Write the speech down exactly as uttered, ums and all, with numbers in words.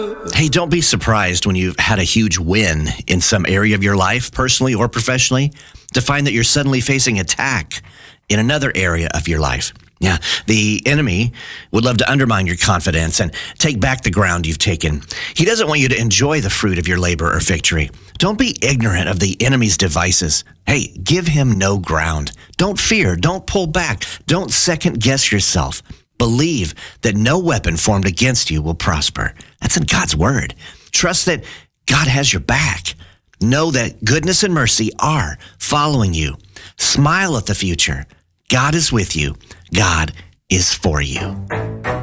Hey, don't be surprised when you've had a huge win in some area of your life, personally or professionally, to find that you're suddenly facing attack in another area of your life. Yeah, the enemy would love to undermine your confidence and take back the ground you've taken. He doesn't want you to enjoy the fruit of your labor or victory. Don't be ignorant of the enemy's devices. Hey, give him no ground. Don't fear. Don't pull back. Don't second guess yourself. Believe that no weapon formed against you will prosper. That's in God's word. Trust that God has your back. Know that goodness and mercy are following you. Smile at the future. God is with you. God is for you.